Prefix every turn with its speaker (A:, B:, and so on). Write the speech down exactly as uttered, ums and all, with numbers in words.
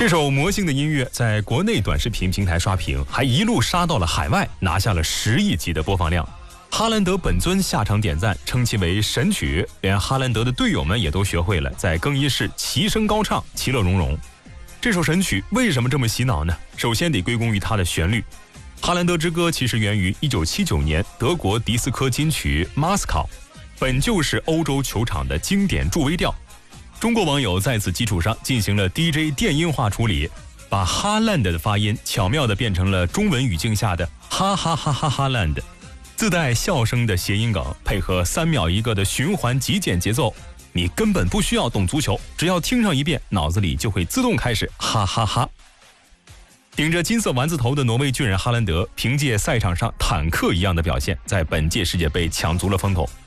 A: 这首魔性的音乐在国内短视频平台刷屏，还一路杀到了海外，拿下了十亿级的播放量。哈兰德本尊下场点赞，称其为神曲，连哈兰德的队友们也都学会了在更衣室齐声高唱，其乐融融。这首神曲为什么这么洗脑呢？首先得归功于它的旋律。哈兰德之歌其实源于一九七九年德国迪斯科金曲《Moskau》，本就是欧洲球场的经典助威调。中国网友在此基础上进行了 D J 电音化处理，把哈兰德的发音巧妙地变成了中文语境下的哈哈哈哈哈兰德，自带笑声的谐音梗，配合三秒一个的循环极简节奏，你根本不需要懂足球，只要听上一遍，脑子里就会自动开始哈哈哈。顶着金色丸子头的挪威巨人哈兰德，凭借赛场上坦克一样的表现，在本届世界杯抢足了风头。